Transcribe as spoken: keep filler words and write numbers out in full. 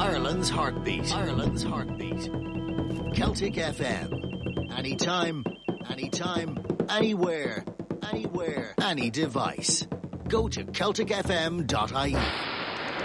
Ireland's heartbeat. Ireland's heartbeat. Celtic F M. Anytime, anytime, anywhere, anywhere, any device. Go to Celtic F M dot I E.